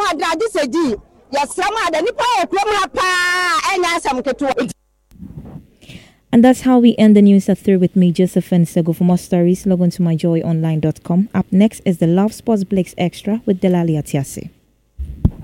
adradi sedi yasrama da nipa okrom pa enya asam keto. And that's how we end the news at 3 with me, Josephine Sego. For more stories, log on to myjoyonline.com. Up next is the Love Sports Blakes Extra with Delali Atiasi.